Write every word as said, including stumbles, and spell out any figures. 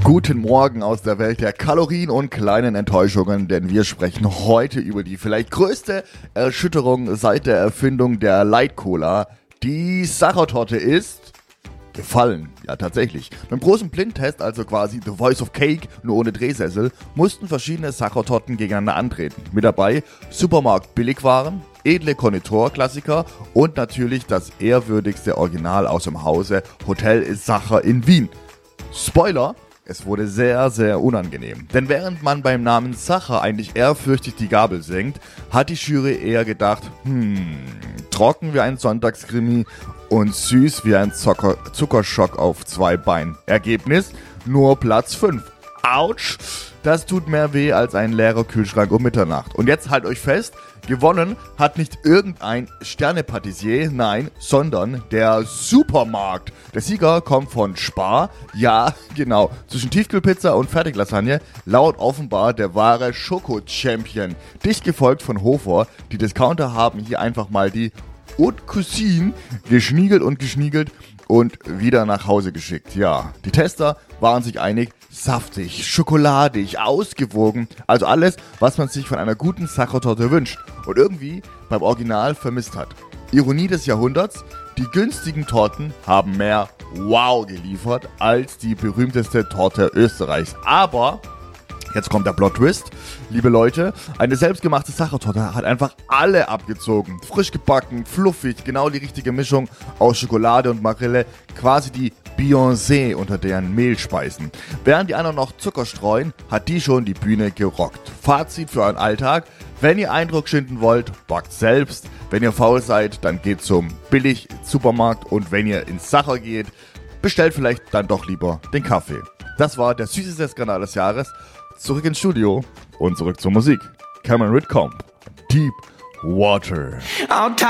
Guten Morgen aus der Welt der Kalorien und kleinen Enttäuschungen, denn wir sprechen heute über die vielleicht größte Erschütterung seit der Erfindung der Light Cola. Die Sachertorte ist gefallen. Ja, tatsächlich. Beim großen Blindtest, also quasi The Voice of Cake, nur ohne Drehsessel, mussten verschiedene Sachertorten gegeneinander antreten. Mit dabei Supermarkt-Billigwaren, edle Konditorklassiker und natürlich das ehrwürdigste Original aus dem Hause Hotel Sacher in Wien. Spoiler! Es wurde sehr, sehr unangenehm. Denn während man beim Namen Sacher eigentlich ehrfürchtig die Gabel senkt, hat die Jury eher gedacht, hm, trocken wie ein Sonntagskrimi und süß wie ein Zucker- Zuckerschock auf zwei Beinen. Ergebnis? Nur Platz fünf. Autsch! Das tut mehr weh als ein leerer Kühlschrank um Mitternacht. Und jetzt halt euch fest, gewonnen hat nicht irgendein Sterne-Patissier, nein, sondern der Supermarkt. Der Sieger kommt von Spar, ja, genau, zwischen Tiefkühlpizza und Fertiglasagne, laut offenbar der wahre Schoko-Champion. Dicht gefolgt von Hofer, die Discounter haben hier einfach mal die Haute Cuisine geschniegelt und geschniegelt und wieder nach Hause geschickt. Ja, die Tester waren sich einig, saftig, schokoladig, ausgewogen, also alles, was man sich von einer guten Sachertorte wünscht und irgendwie beim Original vermisst hat. Ironie des Jahrhunderts, die günstigen Torten haben mehr Wow geliefert als die berühmteste Torte Österreichs. Aber jetzt kommt der Plot-Twist. Liebe Leute, eine selbstgemachte Sachertorte hat einfach alle abgezogen. Frisch gebacken, fluffig, genau die richtige Mischung aus Schokolade und Marille. Quasi die Beyoncé unter deren Mehlspeisen. Während die anderen noch Zucker streuen, hat die schon die Bühne gerockt. Fazit für euren Alltag. Wenn ihr Eindruck schinden wollt, backt selbst. Wenn ihr faul seid, dann geht zum Billig-Supermarkt. Und wenn ihr ins Sacher geht, bestellt vielleicht dann doch lieber den Kaffee. Das war der süßeste Skandal des Jahres. Zurück ins Studio und zurück zur Musik. Cameron Whitcomb, Deep Water.